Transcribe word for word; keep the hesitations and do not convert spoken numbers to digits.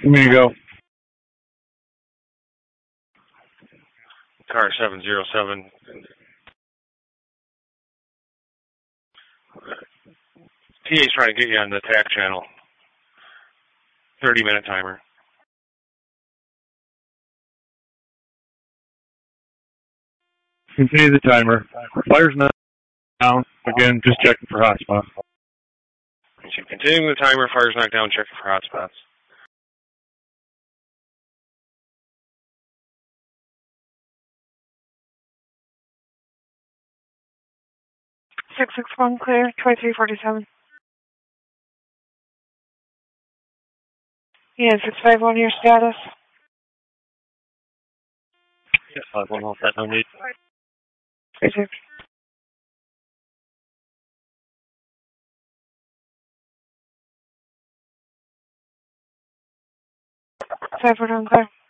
Here you go. Car seven zero seven. T A's trying to get you on the T A C channel. thirty minute timer. Continue the timer. Fire's not down. Again, just checking for hotspots. Continuing the timer, fire's knocked down, checking for hotspots. six six one clear, twenty-three forty-seven. Yeah, six five one, your status. Yeah, five one, hold that, no need. six six. five one, clear.